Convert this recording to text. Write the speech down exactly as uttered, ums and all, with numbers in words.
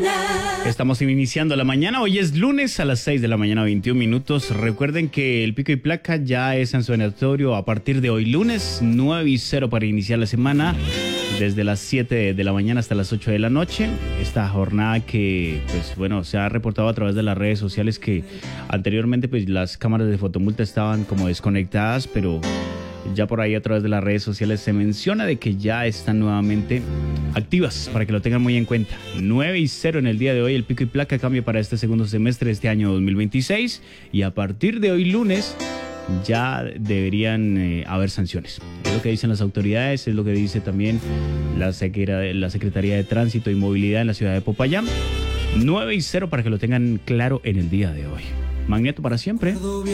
Estamos iniciando la mañana. Hoy es lunes a las seis de la mañana, veintiún minutos. Recuerden que el pico y placa ya es sancionatorio a partir de hoy lunes, nueve y cero para iniciar la semana, desde las siete de la mañana hasta las ocho de la noche. Esta jornada que, pues bueno, se ha reportado a través de las redes sociales que anteriormente pues las cámaras de fotomulta estaban como desconectadas, pero ya por ahí a través de las redes sociales se menciona de que ya están nuevamente activas, para que lo tengan muy en cuenta. nueve y cero en el día de hoy, el pico y placa cambia para este segundo semestre de este año dos mil veintiséis, y a partir de hoy lunes ya deberían eh, haber sanciones. Es lo que dicen las autoridades, es lo que dice también la, Secre- la Secretaría de Tránsito y Movilidad en la ciudad de Popayán. nueve y cero para que lo tengan claro en el día de hoy. Magneto para siempre.